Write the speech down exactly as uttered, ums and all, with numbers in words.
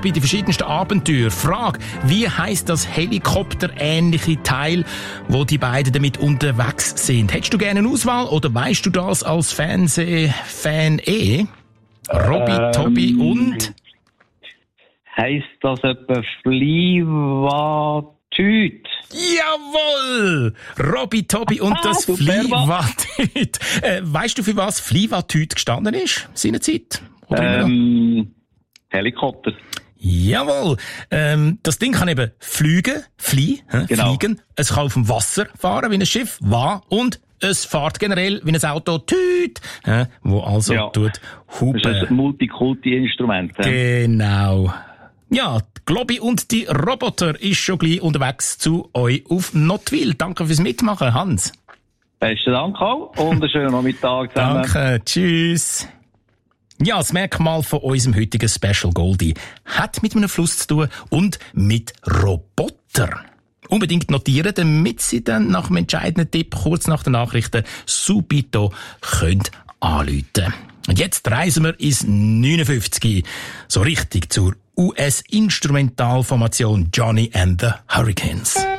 Robbie, die verschiedensten Abenteuer. Frage, wie heisst das helikopterähnliche Teil, wo die beiden damit unterwegs sind? Hättest du gerne eine Auswahl oder weißt du das als Fernsehfan eh? Robbie, ähm, Tobi und? Heisst das etwa Flivatüt? Jawohl! Robbie, Tobi und das Flivatüt. Äh, weißt du, für was Flivatüt gestanden ist, seinerzeit? Ähm, Helikopter. Jawohl. Ähm, das Ding kann eben fliegen, fliehen, äh, genau. fliegen. Es kann auf dem Wasser fahren wie ein Schiff, war und es fährt generell wie ein Auto, Tüt, äh, wo also ja. tut hupen. Das ist ein Multikulti-Instrument. Äh. Genau. Ja, Globi und die Roboter ist schon gleich unterwegs zu euch auf Nottwil. Danke fürs Mitmachen, Hans. Besten Dank auch und einen schönen Nachmittag zusammen. Danke, tschüss. Ja, das Merkmal von unserem heutigen Special Goldie hat mit einem Fluss zu tun und mit Roboter. Unbedingt notieren, damit Sie dann nach dem entscheidenden Tipp kurz nach den Nachrichten subito könnt anrufen. Und jetzt reisen wir ins neunundfünfzig, so richtig zur U S-Instrumentalformation Johnny and the Hurricanes.